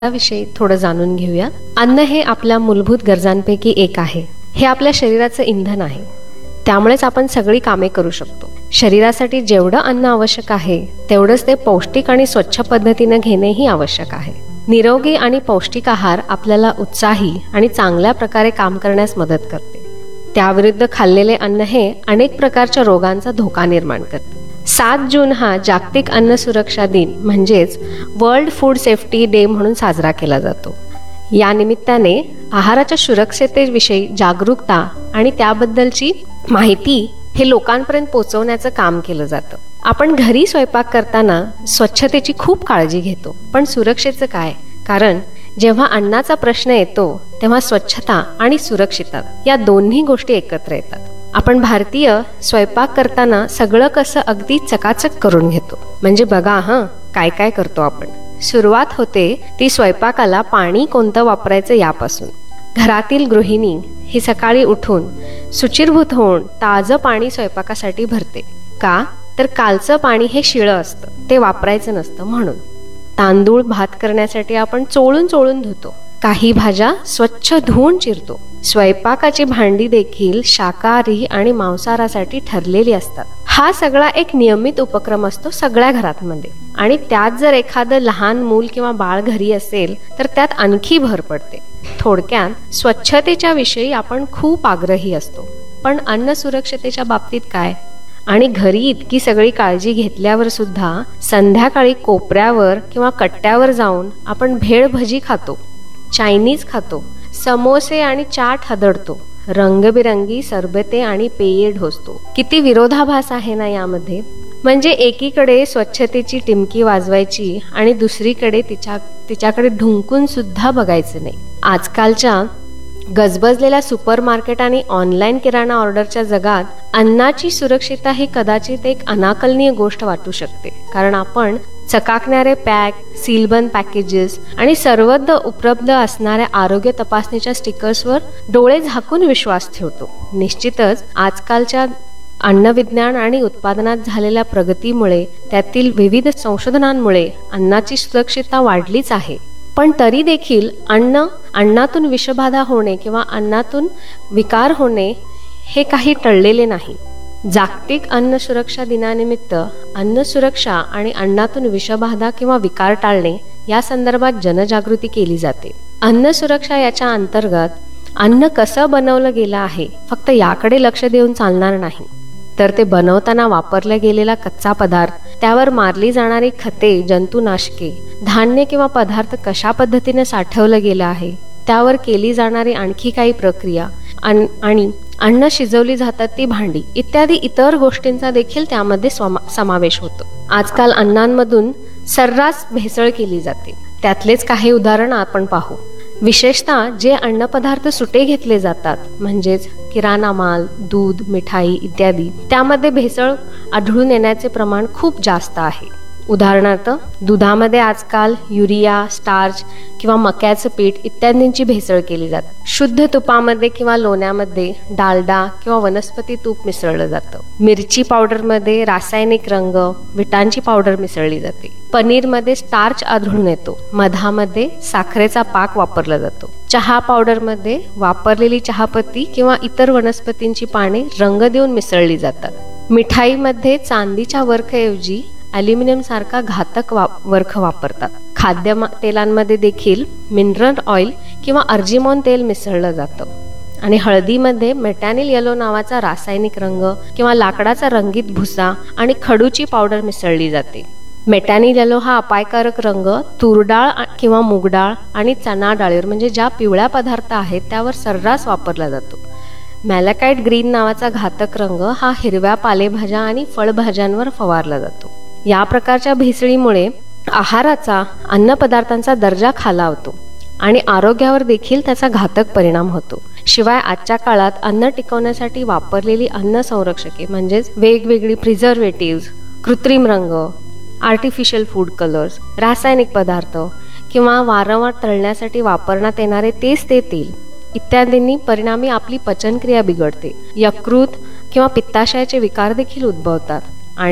विषयी थोडं जाणून घेऊया. अन्न हे आपल्या मूलभूत गरजांपैकी एक आहे. हे आपल्या शरीराचं इंधन आहे. त्यामुळेच आपण सगळी कामे करू शकतो. शरीरासाठी जेवढं अन्न आवश्यक आहे तेवढंच ते पौष्टिक आणि स्वच्छ पद्धतीने घेणेही आवश्यक आहे. निरोगी आणि पौष्टिक आहार आपल्याला उत्साही आणि चांगल्या प्रकारे काम करण्यास मदत करते. त्याविरुद्ध खाल्लेले अन्न हे अनेक प्रकारच्या रोगांचा धोका निर्माण करते. 7 जून हा जागतिक अन्न सुरक्षा दिन म्हणजेच वर्ल्ड फूड सेफ्टी डे म्हणून साजरा केला जातो. या निमित्ताने आहाराच्या सुरक्षिततेविषयी जागरूकता आणि त्याबद्दलची माहिती हे लोकांपर्यंत पोहोचवण्याचं काम केलं जातं. आपण घरी स्वयंपाक करताना स्वच्छतेची खूप काळजी घेतो, पण सुरक्षेचं काय? कारण जेव्हा अन्नाचा प्रश्न येतो तेव्हा स्वच्छता आणि सुरक्षितता या दोन्ही गोष्टी एकत्र येतात. आपण भारतीय स्वयंपाक करताना सगळं कसं अगदी चकाचक करून घेतो. म्हणजे बघा काय काय करतो आपण. सुरुवात होते ती स्वयंपाकाला पाणी कोणतं वापरायचं यापासून. घरातील गृहिणी ही सकाळी उठून शुचिर्भूत होऊन ताजं पाणी स्वयंपाकासाठी भरते. का तर कालचं पाणी हे शिळं असतं, ते वापरायचं नसतं म्हणून. तांदूळ भात करण्यासाठी आपण चोळून चोळून धुतो. काही भाज्या स्वच्छ धुवून चिरतो. स्वयंपाकाची भांडी देखील शाकाहारी आणि मांसाहारासाठी ठरलेली असतात. हा सगळा एक नियमित उपक्रम असतो सगळ्या घरांमध्ये. आणि त्यात जर एखादं लहान मूल किंवा बाळ घरी असेल तर त्यात आणखी भर पडते. थोडक्यात स्वच्छतेच्या विषयी आपण खूप आग्रही असतो, पण अन्न सुरक्षतेच्या बाबतीत काय? आणि घरी इतकी सगळी काळजी घेतल्यावर सुद्धा संध्याकाळी कोपऱ्यावर किंवा कट्ट्यावर जाऊन आपण भेळ भजी खातो, चायनीज खातो, समोसे आणि चाट हदडतो, रंगबिरंगी सरबते आणि पेये ढोसतो. किती विरोधाभास आहे ना यामध्ये. म्हणजे एकीकडे स्वच्छतेची टिमकी वाजवायची आणि दुसरीकडे तिच्याकडे ढुंकून सुद्धा बघायचं नाही. आजकालच्या गजबजलेल्या सुपरमार्केट आणि ऑनलाईन किराणा ऑर्डरच्या जगात अन्नाची सुरक्षितता ही कदाचित एक अनाकलनीय गोष्ट वाटू शकते. कारण आपण चकाकणारे पॅक, सीलबंद पॅकेजेस आणि सर्वत्र उपलब्ध असणाऱ्या आरोग्य तपासणीच्या स्टिकर्सवर डोळे झाकून विश्वास ठेवतो. निश्चितच आजकालच्या अन्नविज्ञान आणि उत्पादनात झालेल्या प्रगतीमुळे त्यातील विविध संशोधनांमुळे अन्नाची सुरक्षितता वाढलीच आहे. पण तरी देखील अन्नातून विषबाधा होणे किंवा अन्नातून विकार होणे हे काही टळलेले नाही. जागतिक अन्न सुरक्षा दिनानिमित्त अन्न सुरक्षा आणि अन्नातून विषबाधा किंवा विकार टाळणे या संदर्भात जनजागृती केली जाते. अन्न सुरक्षा याच्या अंतर्गत अन्न कसं बनवलं गेलं आहे फक्त याकडे लक्ष देऊन चालणार नाही, तर ते बनवताना वापरला गेलेला कच्चा पदार्थ, त्यावर मारली जाणारी खते, जंतुनाशके, धान्य किंवा पदार्थ कशा पद्धतीने साठवलं गेलं आहे, त्यावर केली जाणारी आणखी काही प्रक्रिया आणि अन्न शिजवली जातात ती भांडी इत्यादी इतर गोष्टींचा देखील त्यामध्ये समावेश होतो. आजकाल अन्नांमधून सर्रास भेसळ केली जाते. त्यातलेच काही उदाहरण आपण पाहू. विशेषतः जे अन्नपदार्थ सुटे घेतले जातात म्हणजेच किराणा माल, दूध, मिठाई इत्यादी, त्यामध्ये भेसळ आढळून येण्याचे प्रमाण खूप जास्त आहे. उदाहरणार्थ दुधामध्ये आजकाल युरिया, स्टार्च किंवा मक्याचं पीठ इत्यादींची भेसळ केली जाते. शुद्ध तुपामध्ये किंवा लोण्यामध्ये डालडा किंवा वनस्पती तूप मिसळलं जातं. मिरची पावडरमध्ये रासायनिक रंग, विटांची पावडर मिसळली जाते. पनीरमध्ये स्टार्च आढळून येतो. मधामध्ये साखरेचा पाक वापरला जातो. चहा पावडरमध्ये वापरलेली चहापत्ती किंवा इतर वनस्पतींची पाने रंग देऊन मिसळली जातात. मिठाईमध्ये चांदीच्या वर्खऐवजी ॲल्युमिनियम सारखा घातक वर्ख वापरतात. खाद्य तेलांमध्ये देखील मिनरल ऑइल किंवा अर्जिमॉन तेल मिसळलं जातं. आणि हळदीमध्ये मेटॅनिल येलो नावाचा रासायनिक रंग किंवा लाकडाचा रंगीत भुसा आणि खडूची पावडर मिसळली जाते. मेटॅनिल येलो हा अपायकारक रंग तूरडाळ किंवा मूगडाळ आणि चणा डाळीवर म्हणजे ज्या पिवळ्या पदार्थ आहेत त्यावर सर्रास वापरला जातो. मॅलाकाइट ग्रीन नावाचा घातक रंग हा हिरव्या पालेभाज्या आणि फळभाज्यांवर फवारला जातो. या प्रकारच्या भेसळीमुळे आहाराचा, अन्नपदार्थांचा दर्जा खालावतो आणि आरोग्यावर देखील त्याचा घातक परिणाम होतो. शिवाय आजच्या काळात अन्न टिकवण्यासाठी वापरलेली अन्न संरक्षके म्हणजेच वेगवेगळी प्रिझर्वेटिव्ह, कृत्रिम रंग, आर्टिफिशियल फूड कलर्स, रासायनिक पदार्थ किंवा वारंवार तळण्यासाठी वापरण्यात येणारे तेच ते तेल इत्यादींनी परिणामी आपली पचनक्रिया बिघडते. यकृत किंवा पित्ताशयाचे विकार देखील उद्भवतात आणि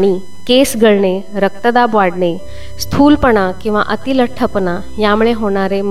केस गळणे, रक्तदाब वाढणे, स्थूलपणा किंवा अतिलठ्ठपणा यामुळे होणारे